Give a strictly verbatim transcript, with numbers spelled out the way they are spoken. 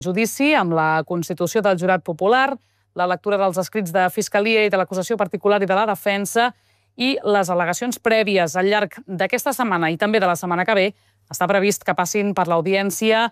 Judici amb la constitució del jurat popular, la lectura dels escrits de Fiscalia i de l'acusació particular i de la defensa i les al·legacions prèvies al llarg d'aquesta setmana i també de la setmana que ve està previst que passin per l'audiència